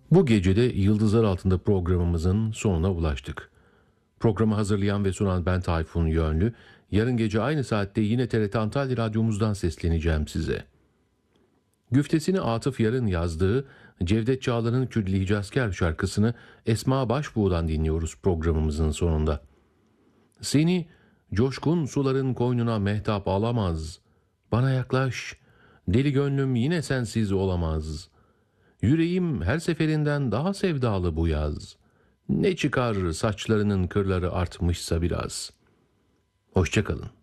Bu gece de Yıldızlar Altında programımızın sonuna ulaştık. Programı hazırlayan ve sunan ben Tayfun Yönlü. Yarın gece aynı saatte yine TRT Antalya Radyomuzdan sesleneceğim size. Güftesini Atıf Yarın yazdığı Cevdet Çağlar'ın Kürdili Hicazkar şarkısını Esma Başbuğ'dan dinliyoruz programımızın sonunda. Seni coşkun suların koynuna mehtap alamaz. Bana yaklaş, deli gönlüm yine sensiz olamaz. Yüreğim her seferinden daha sevdalı bu yaz. Ne çıkar saçlarının kırları artmışsa biraz. Hoşça kalın.